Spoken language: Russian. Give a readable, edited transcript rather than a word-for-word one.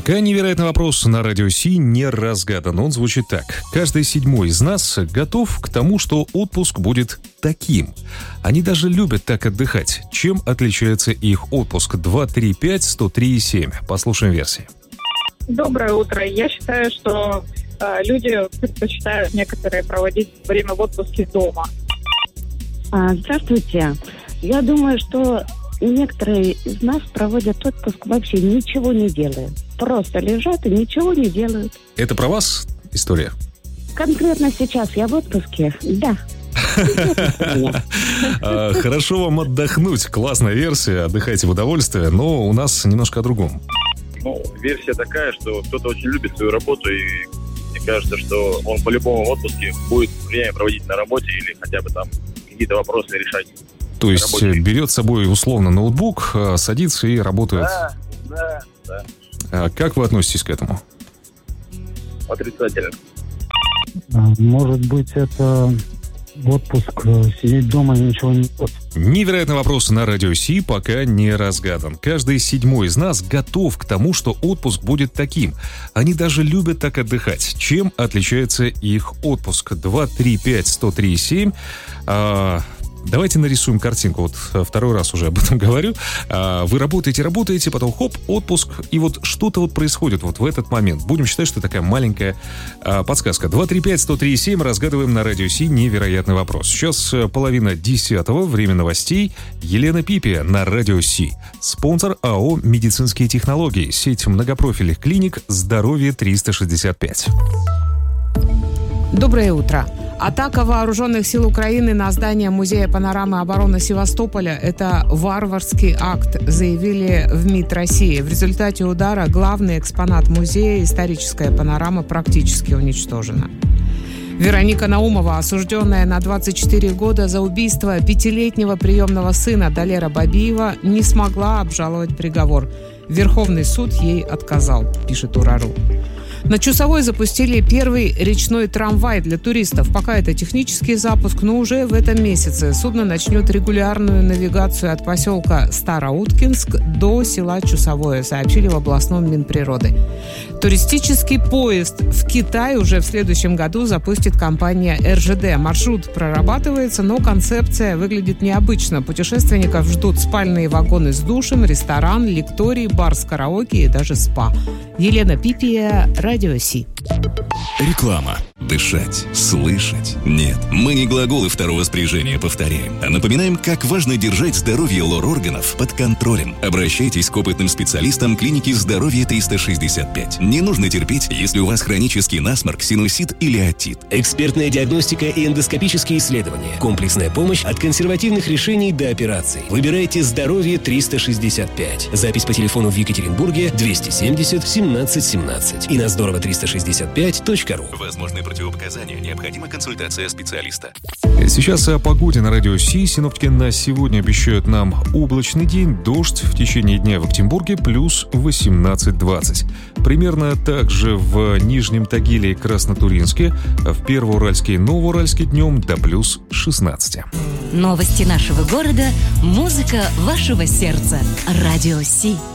Пока невероятный вопрос на радио Си не разгадан. Он звучит так. Каждый седьмой из нас готов к тому, что отпуск будет таким. Они даже любят так отдыхать. Чем отличается их отпуск? 235-103-7. Послушаем версии. Доброе утро. Я считаю, что люди предпочитают некоторые проводить время в отпуске дома. Здравствуйте. Я думаю, что некоторые из нас проводят отпуск вообще ничего не делая. Просто лежат и ничего не делают. Это про вас история? Конкретно сейчас я в отпуске, да. Хорошо вам отдохнуть. Классная версия. Отдыхайте в удовольствие. Но у нас немножко о другом. Версия такая, что кто-то очень любит свою работу, и мне кажется, что он по-любому в отпуске будет время проводить на работе или хотя бы там какие-то вопросы решать. То есть берет с собой условно ноутбук, садится и работает. Да. Как вы относитесь к этому? Отрицательно. Может быть, это отпуск, сидеть дома и ничего не делать. Невероятный вопрос на радио Си пока не разгадан. Каждый седьмой из нас готов к тому, что отпуск будет таким. Они даже любят так отдыхать. Чем отличается их отпуск? 235-103-7. Давайте нарисуем картинку. Вот второй раз уже об этом говорю. Вы работаете, потом хоп, отпуск, и вот что-то вот происходит вот в этот момент. Будем считать, что такая маленькая подсказка. 235-103-7. Разгадываем на радио Си невероятный вопрос. Сейчас 9:30, время новостей. Елена Пипия на радио Си. Спонсор АО «Медицинские технологии». Сеть многопрофильных клиник «Здоровье 365». Доброе утро. Атака вооруженных сил Украины на здание Музея панорамы обороны Севастополя – это варварский акт, заявили в МИД России. В результате удара главный экспонат музея, историческая панорама, практически уничтожена. Вероника Наумова, осужденная на 24 года за убийство 5-летнего приемного сына Далера Бабиева, не смогла обжаловать приговор. Верховный суд ей отказал, пишет Урару. На Чусовой запустили первый речной трамвай для туристов. Пока это технический запуск, но уже в этом месяце судно начнет регулярную навигацию от поселка Староуткинск до села Чусовое, сообщили в областном Минприроды. Туристический поезд в Китай уже в следующем году запустит компания РЖД. Маршрут прорабатывается, но концепция выглядит необычно. Путешественников ждут спальные вагоны с душем, ресторан, лекторий, бар с караоке и даже спа. Елена Пипия, радио Си. Реклама. Дышать, слышать. Нет, мы не глаголы второго спряжения повторяем, а напоминаем, как важно держать здоровье лор-органов под контролем. Обращайтесь к опытным специалистам клиники «Здоровье 365». Не нужно терпеть, если у вас хронический насморк, синусит или отит. Экспертная диагностика и эндоскопические исследования. Комплексная помощь от консервативных решений до операций. Выбирайте «Здоровье 365». Запись по телефону в Екатеринбурге 270 17 17 и на здорово365.ру. Возможные противопоказания. Необходима консультация специалиста. Сейчас о погоде на радио Си. Синоптики на сегодня обещают нам облачный день, дождь в течение дня в Актимбурге плюс 18-20. Примерно так же в Нижнем Тагиле и Краснотуринске, в Первоуральске и Новоуральске днем до плюс 16. Новости нашего города, музыка вашего сердца. Радио Си.